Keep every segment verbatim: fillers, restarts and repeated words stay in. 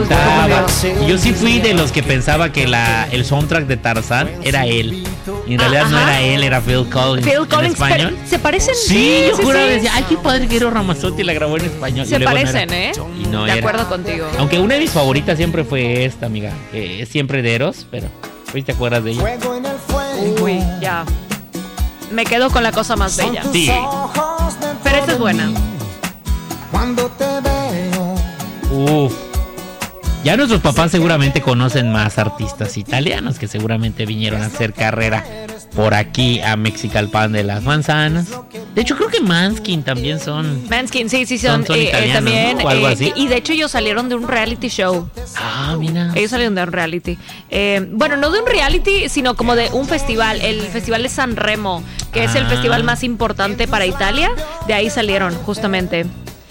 cantaba. Yo sí fui de los que pensaba que la, el soundtrack de Tarzán era él. Y en realidad ah, no era él, era Phil Collins. Phil Collins, en español. ¿Se parecen? Sí, yo sí, juraba, sí. decía, ay, qué padre que Eros Ramazzotti la grabó en español. Se parecen, no ¿eh? Y no de era. acuerdo contigo. Aunque una de mis favoritas siempre fue esta, amiga, que es siempre de Eros, pero ¿hoy te acuerdas de ella? Uy, ya. Me quedo con la cosa más bella. Sí. Pero esta es buena. Cuando te veo. Uf. Ya nuestros papás seguramente conocen más artistas italianos que seguramente vinieron a hacer carrera por aquí a Mexicalpan de las Manzanas. De hecho, creo que Manskin también son. Manskin, sí, sí, son, son, son eh, italianos, eh, también. ¿no? O algo eh, así. Y de hecho, ellos salieron de un reality show. Ah, mira. Ellos salieron de un reality. Eh, bueno, no de un reality, sino como de un festival. El Festival de San Remo, que ah. es el festival más importante para Italia. De ahí salieron, justamente.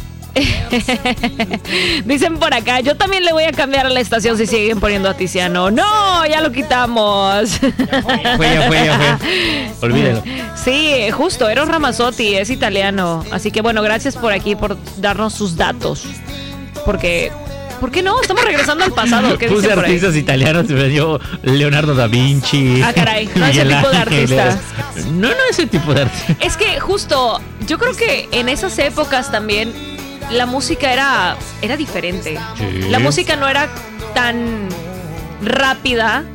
Dicen por acá, yo también le voy a cambiar a la estación si siguen poniendo a Tiziano. No, ya lo quitamos. Ya fue, ya fue, ya fue, ya fue. Olvídelo. Sí, justo, Eros Ramazzotti es italiano. Así que bueno, gracias por aquí, por darnos sus datos. Porque, ¿por qué no? Estamos regresando al pasado. ¿Qué Puse artistas italianos, me dio Leonardo da Vinci. Ah, caray, no ese tipo de artista. No, no ese tipo de artista. Es que justo, yo creo que en esas épocas también la música era, era diferente. Sí. La música no era tan rápida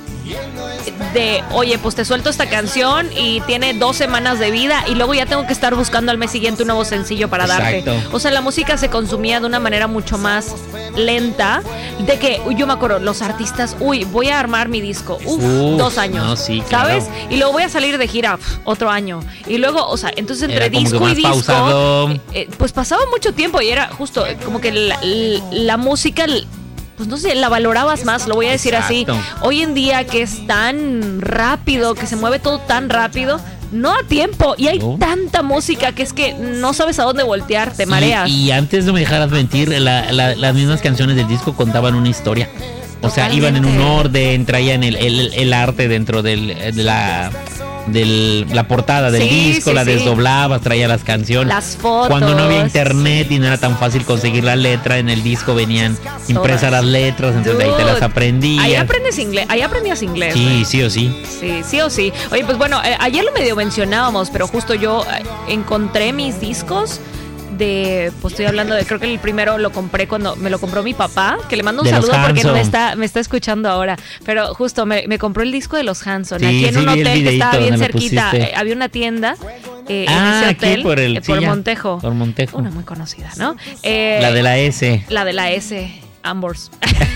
de, oye, pues te suelto esta canción y tiene dos semanas de vida y luego ya tengo que estar buscando al mes siguiente un nuevo sencillo para Exacto. darte. O sea, la música se consumía de una manera mucho más lenta. De que, yo me acuerdo, los artistas, uy, voy a armar mi disco. Uf, Uf dos años. No, sí, claro. ¿Sabes? Y luego voy a salir de gira uf, otro año. Y luego, o sea, entonces entre era disco como y disco, pausado. Eh, pues pasaba mucho tiempo y era justo como que la, la, la música, pues no sé, la valorabas más, lo voy a decir Exacto. así. Hoy en día que es tan rápido, que se mueve todo tan rápido, no da tiempo y hay no. tanta música que es que no sabes a dónde voltear, te mareas. Y, y antes no me dejaras mentir, la, la, las mismas canciones del disco contaban una historia. O Totalmente. sea, iban en un orden, traían el, el, el arte dentro del, de la... de la portada del sí, disco, sí, la desdoblabas, traía las canciones. Las fotos. Cuando no había internet y no era tan fácil conseguir la letra, en el disco venían Todas. impresas las letras, entonces Dude, ahí te las aprendías. Ahí aprendes inglés, ahí aprendías inglés. Sí, ¿eh? sí o sí. Sí, sí o sí. Oye, pues bueno, eh, ayer lo medio mencionábamos, pero justo yo eh, encontré mis discos de, pues estoy hablando de, creo que el primero lo compré cuando me lo compró mi papá, que le mando un de saludo porque me está, me está escuchando ahora, pero justo me, me compró el disco de los Hanson, sí, aquí en sí, un hotel que estaba bien cerquita, eh, había una tienda eh, ah, en ese hotel, aquí por, el, eh, por sí, Montejo, por Montejo, una muy conocida, ¿no? Eh, la de la S. La de la S. Ambors.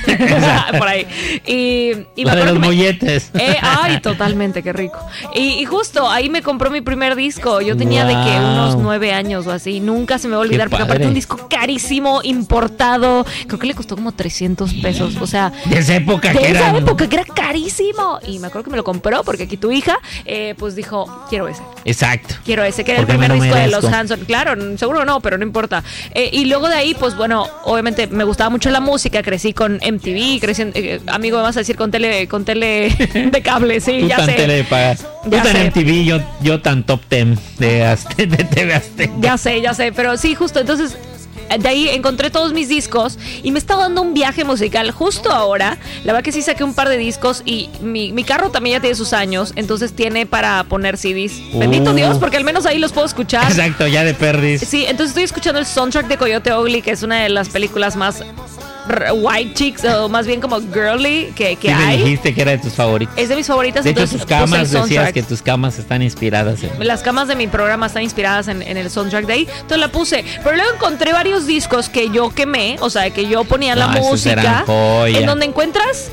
Por ahí. Y, y la de los me, molletes. Eh, ay, totalmente, qué rico. Y, y justo ahí me compró mi primer disco. Yo tenía wow. de que unos nueve años o así. Nunca se me va a olvidar, porque aparte un disco carísimo, importado. Creo que le costó como trescientos pesos. O sea, de esa época de que esa era. época que era carísimo. Y me acuerdo que me lo compró porque aquí tu hija, eh, pues dijo, quiero ese. Exacto. Quiero ese, que era el primer no disco de los Hanson. Claro, seguro no, pero no importa. Eh, y luego de ahí, pues bueno, obviamente me gustaba mucho la música. Crecí con M T V, crecí, eh, amigo, me vas a decir con tele, con tele de cable, sí, Tú ya tan sé. Tele de paga. Tú Ya tan sé. M T V, yo, yo tan Top Ten de, Azte, de T V Azteca. Ya sé, ya sé, pero sí, justo, entonces de ahí encontré todos mis discos y me estaba dando un viaje musical justo ahora. La verdad que sí saqué un par de discos y mi, mi carro también ya tiene sus años, entonces tiene para poner C Ds. Uh. Bendito Dios, porque al menos ahí los puedo escuchar. Exacto, ya de perdis. Sí, entonces estoy escuchando el soundtrack de Coyote Ugly, que es una de las películas más white chicks, o más bien como girly que, que sí, hay. Me dijiste que era de tus favoritas. Es de mis favoritas. De hecho, tus camas, decías que tus camas están inspiradas en... Las camas de mi programa están inspiradas en, en el soundtrack de ahí. Entonces la puse. Pero luego encontré varios discos que yo quemé, o sea, que yo ponía la no, música. En donde encuentras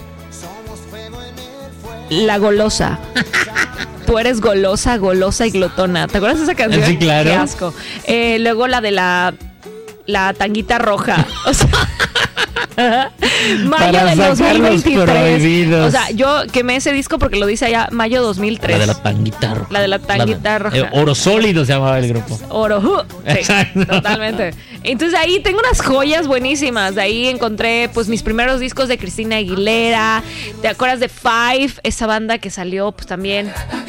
La Golosa. Tú eres golosa, golosa y glotona. ¿Te acuerdas de esa canción? Sí, claro. Qué asco. Eh, luego la de la La Tanguita Roja. O sea... mayo para del dos mil veintitrés. O sea, yo quemé ese disco porque lo dice allá, mayo dos mil tres. La de la Tanguita Roja. La de la Tanguita Roja. Eh, Oro Sólido se llamaba el grupo. Oro. Uh, sí, totalmente. Entonces ahí tengo unas joyas buenísimas. De ahí encontré pues mis primeros discos de Cristina Aguilera. ¿Te acuerdas de Five? Esa banda que salió pues también